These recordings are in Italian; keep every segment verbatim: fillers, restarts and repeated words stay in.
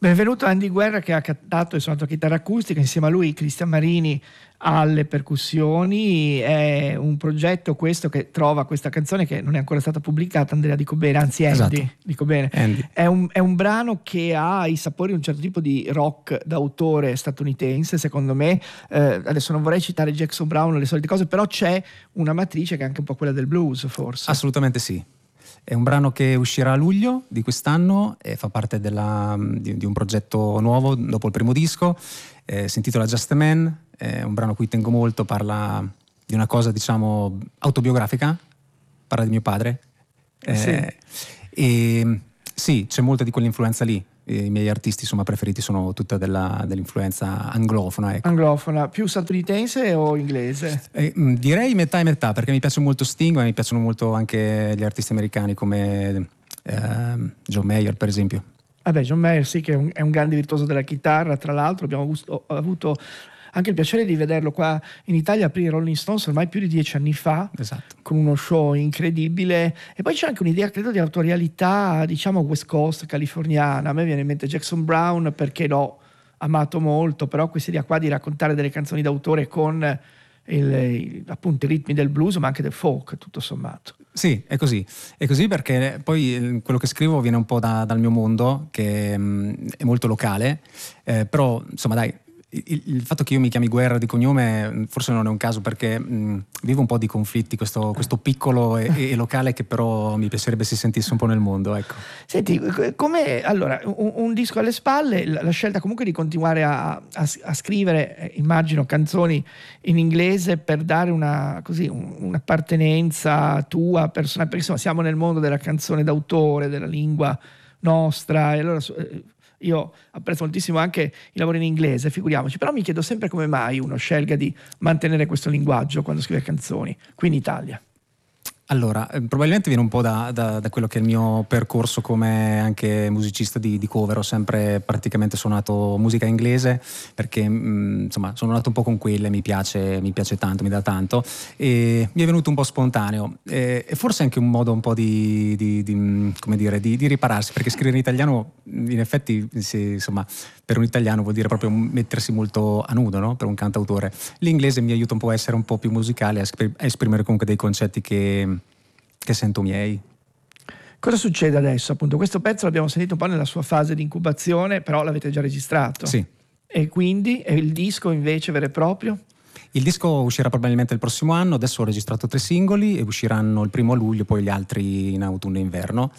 Benvenuto Andy Guerra, che ha cantato e suonato chitarra acustica, insieme a lui Cristian Marini alle percussioni. È un progetto questo che trova questa canzone che non è ancora stata pubblicata, Andrea, dico bene, anzi Andy, esatto. dico bene. Andy. È un, è un brano che ha i sapori di un certo tipo di rock d'autore statunitense, secondo me. Eh, adesso non vorrei citare Jackson Browne, le solite cose, però c'è una matrice che è anche un po' quella del blues, forse. Assolutamente sì. È un brano che uscirà a luglio di quest'anno e fa parte della, di, di un progetto nuovo dopo il primo disco, eh, si intitola Just a Man, è un brano a cui tengo molto, parla di una cosa diciamo autobiografica, parla di mio padre, eh, sì. E sì, c'è molta di quell'influenza lì. I miei artisti insomma preferiti sono tutta della, dell'influenza anglofona, ecco. Anglofona, più statunitense o inglese? Eh, direi metà e metà, perché mi piace molto Sting, ma mi piacciono molto anche gli artisti americani come eh, John Mayer, per esempio. Vabbè, John Mayer sì, che è un, è un grande virtuoso della chitarra, tra l'altro abbiamo avuto, avuto anche il piacere di vederlo qua in Italia aprire i Rolling Stones ormai più di dieci anni fa, esatto, con uno show incredibile. E poi c'è anche un'idea, credo, di autorialità, diciamo West Coast, californiana. A me viene in mente Jackson Browne, perché l'ho amato molto, però questa idea qua di raccontare delle canzoni d'autore con il, il, appunto i ritmi del blues, ma anche del folk, tutto sommato. Sì, è così, è così perché poi quello che scrivo viene un po' da, dal mio mondo, che mh, è molto locale, eh, però insomma dai, Il, il fatto che io mi chiami Guerra di cognome forse non è un caso, perché mh, vivo un po' di conflitti, questo, questo piccolo e, e locale che però mi piacerebbe si sentisse un po' nel mondo, ecco. Senti, come allora un, un disco alle spalle, la, la scelta comunque di continuare a, a, a scrivere, eh, immagino, canzoni in inglese per dare una così un, un'appartenenza tua personale, perché insomma siamo nel mondo della canzone d'autore, della lingua nostra, e allora eh, io apprezzo moltissimo anche i lavori in inglese, figuriamoci, però mi chiedo sempre come mai uno scelga di mantenere questo linguaggio quando scrive canzoni qui in Italia. Allora, eh, probabilmente viene un po' da, da, da quello che è il mio percorso come anche musicista di, di cover. Ho sempre praticamente suonato musica inglese perché mh, insomma sono nato un po' con quelle, mi piace, mi piace tanto, mi dà tanto, e mi è venuto un po' spontaneo, e, e forse anche un modo un po' di, di, di come dire, di, di ripararsi, perché scrivere in italiano in effetti sì, insomma per un italiano vuol dire proprio mettersi molto a nudo, no? Per un cantautore. L'inglese mi aiuta un po' a essere un po' più musicale, a, esprim- a esprimere comunque dei concetti che che sento miei. Cosa succede adesso? Appunto, questo pezzo l'abbiamo sentito un po' nella sua fase di incubazione, però l'avete già registrato. Sì. E quindi e il disco invece vero e proprio? Il disco uscirà probabilmente il prossimo anno. Adesso ho registrato tre singoli e usciranno il primo a luglio, poi gli altri in autunno e inverno,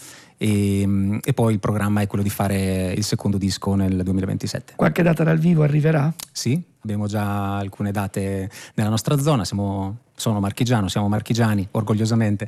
e, e poi il programma è quello di fare il secondo disco nel duemilaventisette. Qualche data dal vivo arriverà? Sì, abbiamo già alcune date nella nostra zona, siamo sono marchigiano, siamo marchigiani orgogliosamente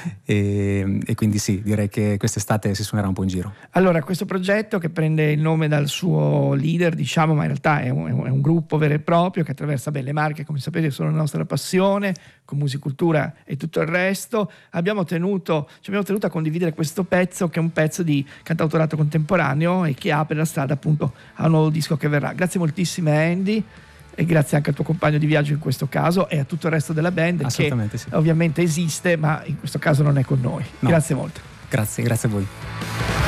e, e quindi sì, direi che quest'estate si suonerà un po' in giro. Allora, questo progetto che prende il nome dal suo leader, diciamo, ma in realtà è un, è un gruppo vero e proprio che attraversa belle marche, come sapete sono la nostra passione, con Musicultura e tutto il resto. Abbiamo tenuto, ci abbiamo tenuto a condividere questo pezzo, che è un pezzo di cantautorato contemporaneo e che apre la strada appunto a un nuovo disco che verrà. Grazie moltissime Andy, e grazie anche al tuo compagno di viaggio in questo caso e a tutto il resto della band, che sì. ovviamente esiste ma in questo caso non è con noi. No. Grazie molto. Grazie, grazie a voi.